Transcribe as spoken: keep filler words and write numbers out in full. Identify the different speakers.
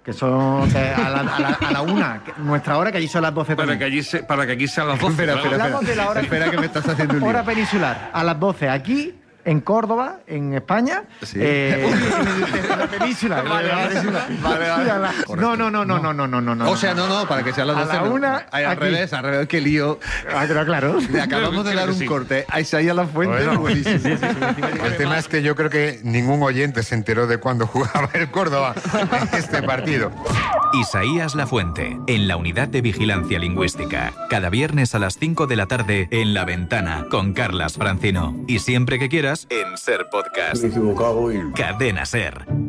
Speaker 1: Que son que a, la, a, la, a la una, nuestra hora, que allí son las doce.
Speaker 2: Para que, allí se, para que aquí sean las doce.
Speaker 3: Espera, espera,
Speaker 1: Hablamos
Speaker 3: espera.
Speaker 1: de la hora,
Speaker 3: Espera que me estás haciendo un lío.
Speaker 1: hora peninsular, a las doce aquí, en Córdoba, en España.
Speaker 3: Sí.
Speaker 1: Eh, en la península.
Speaker 3: Vale,
Speaker 1: en la
Speaker 3: vale,
Speaker 1: península.
Speaker 3: vale, vale.
Speaker 1: Y a la- No, no, no, no, no, no, no, no, no.
Speaker 3: O sea, no, no, para que sean las
Speaker 1: A
Speaker 3: doce.
Speaker 1: la
Speaker 3: no.
Speaker 1: una,
Speaker 3: Ay, al
Speaker 1: aquí.
Speaker 3: revés, al revés, qué lío.
Speaker 1: Ah, pero claro.
Speaker 3: Le acabamos de
Speaker 2: Creo
Speaker 3: dar
Speaker 2: que
Speaker 3: un
Speaker 2: sí.
Speaker 3: corte a Isaías Lafuente.
Speaker 4: Bueno.
Speaker 3: buenísimo.
Speaker 4: El tema es que yo creo que ningún oyente se enteró de cuándo jugaba el Córdoba este partido.
Speaker 5: Isaías Lafuente, en la Unidad de Vigilancia Lingüística. Cada viernes a las cinco de la tarde en La Ventana con Carlas Francino. Y siempre que quieras, en Ser Podcast.
Speaker 6: Me he equivocado y...
Speaker 5: Cadena Ser.